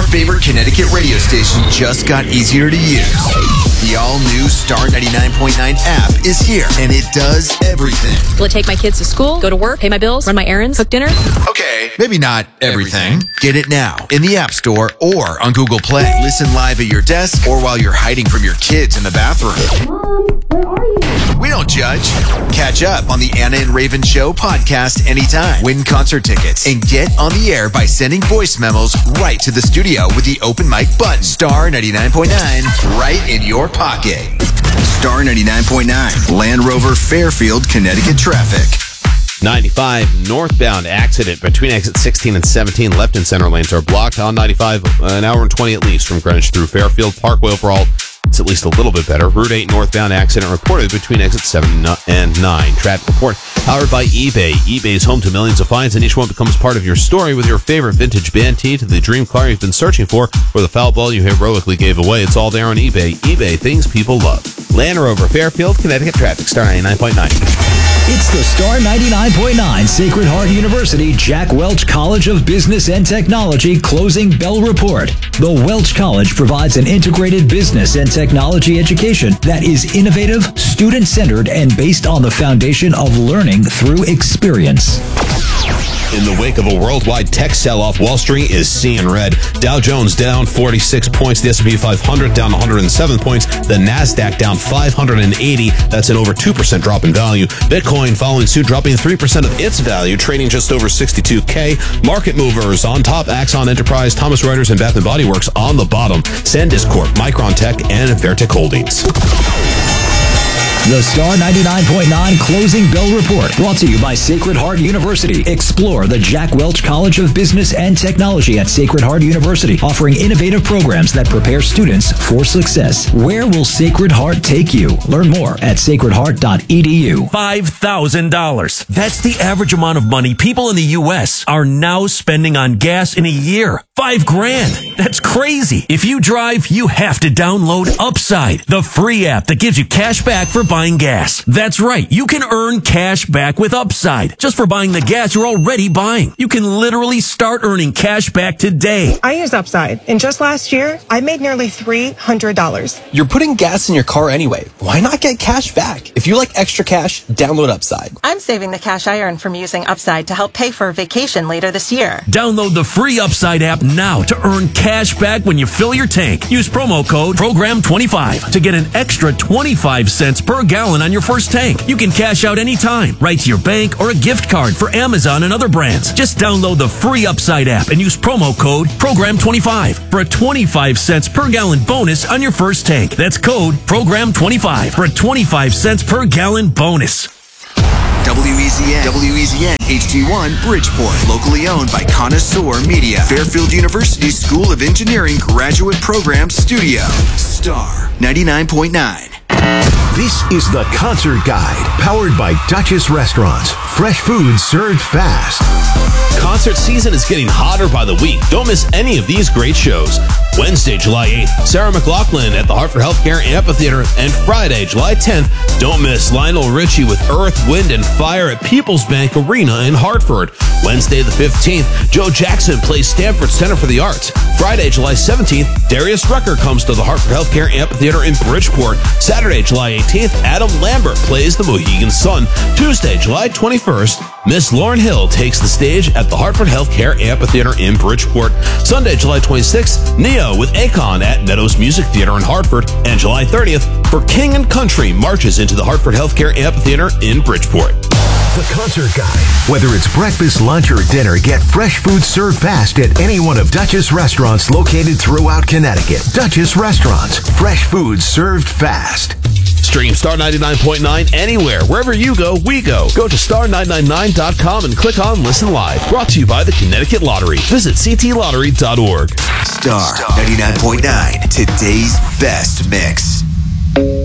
favorite Connecticut radio station just got easier to use. The all-new Star 99.9 app is here, and it does everything. Will it take my kids to school, go to work, pay my bills, run my errands, cook dinner? Okay, maybe not everything. Get it now in the App Store or on Google Play. Listen live at your desk or while you're hiding from your kids in the bathroom. Mom, where are you? We don't judge. Catch up on the Anna and Raven Show podcast anytime. Win concert tickets and get on the air by sending voice memos right to the studio with the open mic button. Star 99.9 right in your pocket. Star 99.9 Land Rover Fairfield, Connecticut traffic. 95 northbound accident between exit 16 and 17. Left and center lanes are blocked. On 95, an hour and 20 at least from Greenwich through Fairfield Parkway. Overall, it's at least a little bit better. Route 8 northbound accident reported between exits 7 and 9. Traffic report powered by eBay. eBay is home to millions of finds, and each one becomes part of your story. With your favorite vintage band tee to the dream car you've been searching for, or the foul ball you heroically gave away, it's all there on eBay. eBay, things people love. Land Rover Fairfield, Connecticut traffic. Star 99.9. It's the Star 99.9 Sacred Heart University Jack Welch College of Business and Technology Closing Bell Report. The Welch College provides an integrated business and technology education that is innovative, student-centered, and based on the foundation of learning through experience. In the wake of a worldwide tech sell-off, Wall Street is seeing red. Dow Jones down 46 points. The S&P 500 down 107 points. The NASDAQ down 580. That's an over 2% drop in value. Bitcoin following suit, dropping 3% of its value, trading just over $62K. Market movers on top: Axon Enterprise, Thomas Reuters, and Bath & Body Works on the bottom. SanDisk Corp, Micron Tech, and Vertec Holdings. The Star 99.9 Closing Bell Report, brought to you by Sacred Heart University. Explore the Jack Welch College of Business and Technology at Sacred Heart University, offering innovative programs that prepare students for success. Where will Sacred Heart take you? Learn more at sacredheart.edu. $5,000. That's the average amount of money people in the U.S. are now spending on gas in a year. $5,000. That's crazy. If you drive, you have to download Upside, the free app that gives you cash back for buying gas. That's right. You can earn cash back with Upside just for buying the gas you're already buying. You can literally start earning cash back today. I use Upside, and just last year, I made nearly $300. You're putting gas in your car anyway. Why not get cash back? If you like extra cash, download Upside. I'm saving the cash I earn from using Upside to help pay for a vacation later this year. Download the free Upside app now to earn cash back when you fill your tank. Use promo code PROGRAM25 to get an extra 25 cents per gallon on your first tank. You can cash out anytime, right to your bank or a gift card for Amazon and other brands. Just download the free Upside app and use promo code PROGRAM25 for a 25 cents per gallon bonus on your first tank. That's code PROGRAM25 for a 25 cents per gallon bonus. WEZN HD1 Bridgeport, locally owned by Connoisseur Media, Fairfield University School of Engineering Graduate Program Studio. Star 99.9. This is the Concert Guide, powered by Duchess Restaurants. Fresh food served fast. Concert season is getting hotter by the week. Don't miss any of these great shows. Wednesday, July 8th, Sarah McLachlan at the Hartford Healthcare Amphitheater. And Friday, July 10th, don't miss Lionel Richie with Earth, Wind, and Fire at People's Bank Arena in Hartford. Wednesday the 15th, Joe Jackson plays Stanford Center for the Arts. Friday, July 17th, Darius Rucker comes to the Hartford Healthcare Amphitheater in Bridgeport. Saturday, July 18th, Adam Lambert plays the Mohegan Sun. Tuesday, July 21st, Miss Lauryn Hill takes the stage at the Hartford Healthcare Amphitheater in Bridgeport. Sunday, July 26th, Neo with Akon at Meadows Music Theater in Hartford. And July 30th, For King and Country marches into the Hartford Healthcare Amphitheater in Bridgeport. The Concert Guide. Whether it's breakfast, lunch, or dinner, get fresh food served fast at any one of Duchess restaurants located throughout Connecticut. Duchess Restaurants. Fresh food served fast. Stream Star 99.9 anywhere. Wherever you go, we go. Go to star999.com and click on Listen Live. Brought to you by the Connecticut Lottery. Visit ctlottery.org. Star 99.9, today's best mix.